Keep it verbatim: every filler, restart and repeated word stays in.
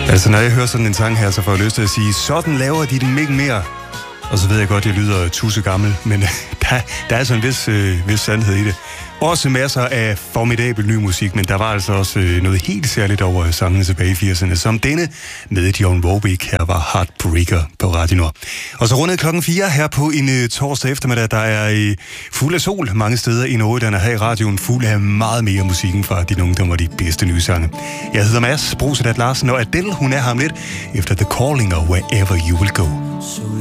Altså, når jeg hører sådan en sang her, så får jeg lyst til at sige, sådan laver de den ikke mere. Og så ved jeg godt, at jeg lyder tusse gammel, men der, der er altså en vis, øh, vis sandhed i det. Også masser af formidabel ny musik, men der var altså også øh, noget helt særligt over sangene tilbage i firserne, som denne med Dionne Warwick. Her var Heartbreaker på Radio Nord. Og så rundet klokken fire her på en øh, torsdag eftermiddag, der er øh, fuld af sol mange steder i Nordjylland, og her i radioen fuld af meget mere musikken fra de ungdommer, de bedste nye sange. Jeg hedder Mads Brosedat Larsen, og Adele, hun er her om lidt efter The Calling og Wherever You Will Go.